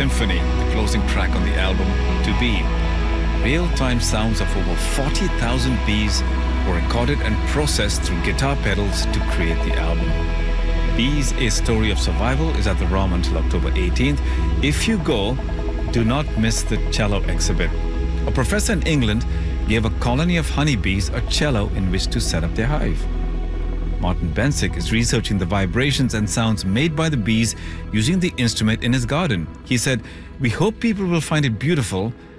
Symphony, the closing track on the album To Be. Real-time sounds of over 40,000 bees were recorded and processed through guitar pedals to create the album. Bees, A Story of Survival is at the ROM until October 18th. If you go, do not miss the cello exhibit. A professor in England gave a colony of honeybees a cello in which to set up their hive. Martin Bensick is researching the vibrations and sounds made by the bees using the instrument in his garden. He said, "We hope people will find it beautiful